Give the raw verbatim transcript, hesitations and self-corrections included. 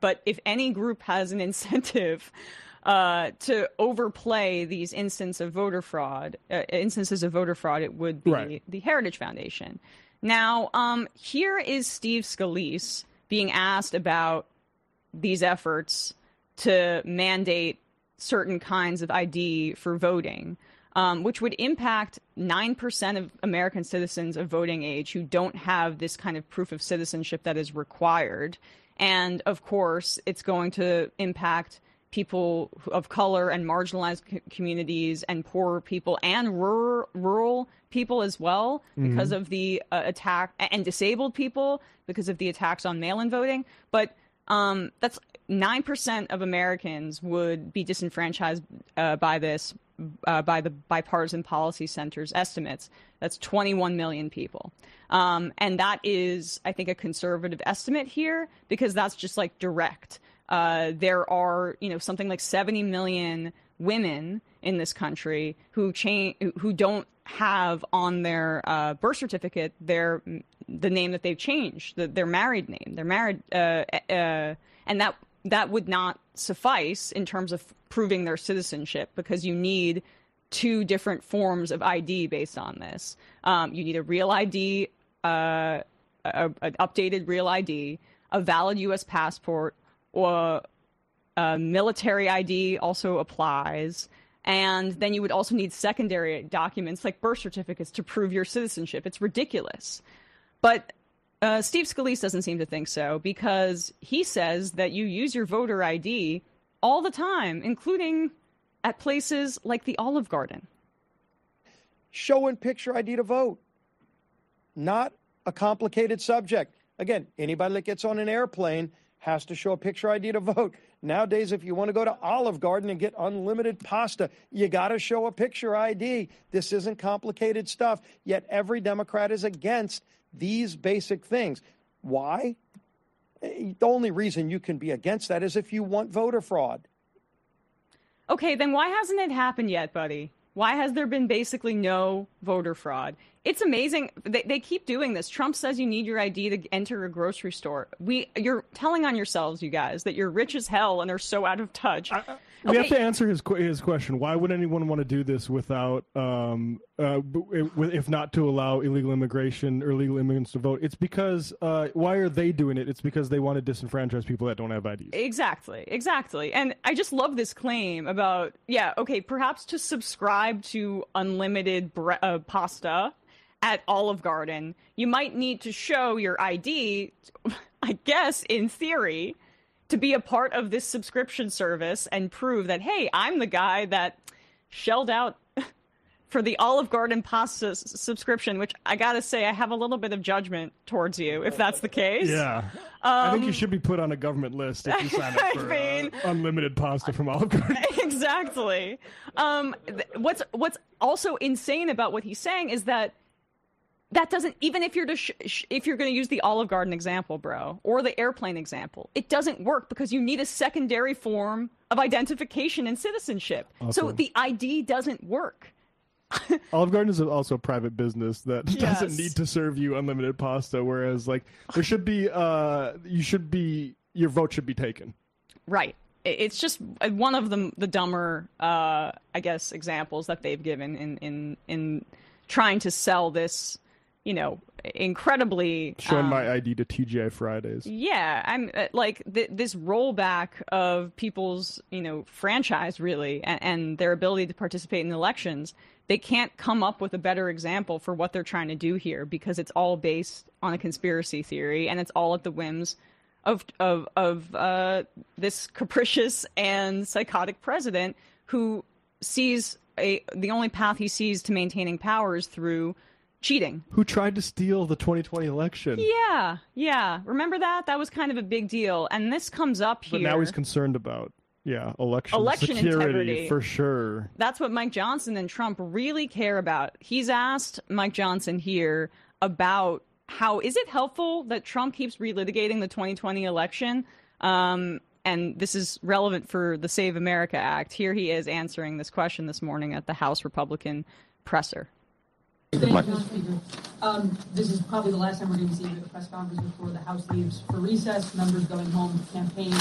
But if any group has an incentive uh, to overplay these instances of voter fraud, uh, instances of voter fraud, it would be right. the Heritage Foundation. Now, um, here is Steve Scalise being asked about these efforts to mandate certain kinds of I D for voting, um, which would impact nine percent of American citizens of voting age who don't have this kind of proof of citizenship that is required. And, of course, it's going to impact people of color and marginalized c- communities and poorer people and rural, rural people as well because mm-hmm. of the uh, attack, and disabled people because of the attacks on mail-in voting. But um, that's nine percent of Americans would be disenfranchised uh, by this, uh, by the Bipartisan Policy Center's estimates. That's twenty-one million people. Um, and that is, I think, a conservative estimate here because that's just like direct. Uh, there are, you know, something like seventy million women in this country who cha- who don't have on their uh, birth certificate their the name that they've changed, the, their married name, their married, uh, uh, and that that would not suffice in terms of proving their citizenship because you need two different forms of I D based on this. Um, you need a real I D, uh, a, an updated real I D, a valid U S passport, or a military I D also applies. And then you would also need secondary documents like birth certificates to prove your citizenship. It's ridiculous. But uh, Steve Scalise doesn't seem to think so because he says that you use your voter I D all the time, including at places like the Olive Garden. Show and picture I D to vote. Not a complicated subject. Again, anybody that gets on an airplane has to show a picture I D to vote. Nowadays, if you want to go to Olive Garden and get unlimited pasta, you got to show a picture I D. This isn't complicated stuff. Yet every Democrat is against these basic things. Why? The only reason you can be against that is if you want voter fraud. Okay, then why hasn't it happened yet, buddy? Why has there been basically no voter fraud? It's amazing. They, they keep doing this. Trump says you need your I D to enter a grocery store. We, you're telling on yourselves, you guys, that you're rich as hell and are so out of touch. I, I, we okay. have to answer his his question. Why would anyone want to do this without, um, uh, if not to allow illegal immigration or illegal immigrants to vote? It's because, uh, why are they doing it? It's because they want to disenfranchise people that don't have I Ds. Exactly, exactly. And I just love this claim about, yeah, okay, perhaps to subscribe to unlimited bre- uh, pasta at Olive Garden, you might need to show your I D, I guess, in theory, to be a part of this subscription service and prove that, hey, I'm the guy that shelled out for the Olive Garden pasta s- subscription, which I gotta say, I have a little bit of judgment towards you, if that's the case. Yeah. Um, I think you should be put on a government list if you sign up for I mean, uh, unlimited pasta from Olive Garden. Exactly. Um, th- what's what's also insane about what he's saying is that that doesn't, even if you're to sh- sh- if you're going to use the Olive Garden example, bro, or the airplane example, it doesn't work because you need a secondary form of identification and citizenship. Also, so the I D doesn't work. Olive Garden is also a private business that yes. doesn't need to serve you unlimited pasta, whereas like there should be, uh, you should be, your vote should be taken. Right. It's just one of the the dumber, uh, I guess, examples that they've given in in in trying to sell this, you know, incredibly showing um, my I D to T G I Fridays. Yeah, I'm uh, like th- this rollback of people's, you know, franchise really and, and their ability to participate in elections. They can't come up with a better example for what they're trying to do here because it's all based on a conspiracy theory and it's all at the whims of of of uh, this capricious and psychotic president who sees a the only path he sees to maintaining power is through cheating. Who tried to steal the twenty twenty election. Yeah, yeah. Remember that? That was kind of a big deal. And this comes up here. But now he's concerned about, yeah, election, election security, integrity. For sure. That's what Mike Johnson and Trump really care about. He's asked Mike Johnson here about how is it helpful that Trump keeps relitigating the twenty twenty election? Um, and this is relevant for the Save America Act. Here he is answering this question this morning at the House Republican presser. Thank you, Madam Speaker. Um, this is probably the last time we're going to see a press conference before the House leaves for recess, members going home to campaign.